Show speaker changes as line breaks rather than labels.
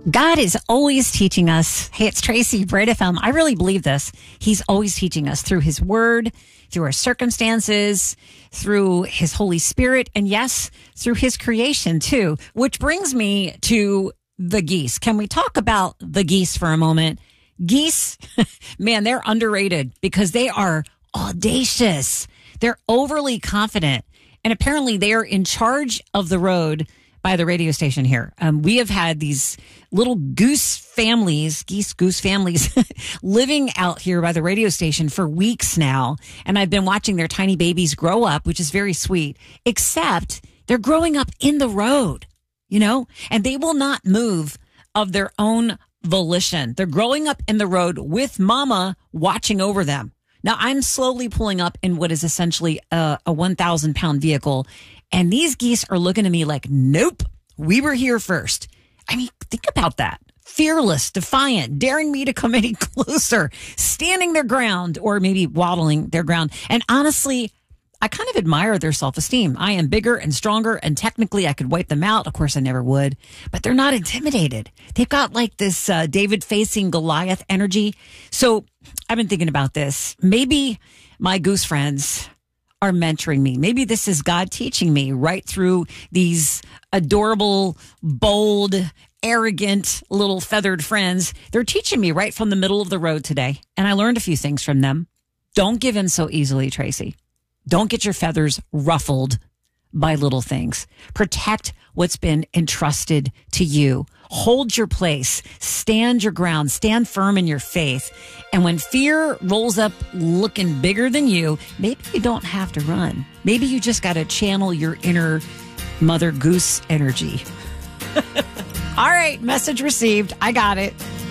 God is always teaching us. Hey, it's Tracy, Bright FM. I really believe this. He's always teaching us through his word, through our circumstances, through his Holy Spirit, and yes, through his creation too, which brings me to the geese. Can we talk about the geese for a moment? Geese, man, they're underrated because they are audacious. They're overly confident. And apparently they are in charge of the road by the radio station here. We have had these little goose families living out here by the radio station for weeks now. And I've been watching their tiny babies grow up, which is very sweet, except they're growing up in the road, you know, and they will not move of their own volition. They're growing up in the road with mama watching over them. Now I'm slowly pulling up in what is essentially a 1,000-pound vehicle. And these geese are looking at me like, nope, we were here first. I mean, think about that. Fearless, defiant, daring me to come any closer, standing their ground or maybe waddling their ground. And honestly, I kind of admire their self-esteem. I am bigger and stronger and technically I could wipe them out. Of course, I never would, but they're not intimidated. They've got like this David facing Goliath energy. So I've been thinking about this. Maybe my goose friends are mentoring me. Maybe this is God teaching me right through these adorable, bold, arrogant little feathered friends. They're teaching me right from the middle of the road today. And I learned a few things from them. Don't give in so easily, Tracy. Don't get your feathers ruffled by little things. Protect what's been entrusted to you. Hold your place. Stand your ground. Stand firm in your faith. And when fear rolls up looking bigger than you, maybe you don't have to run. Maybe you just got to channel your inner Mother Goose energy. All right, message received. I got it.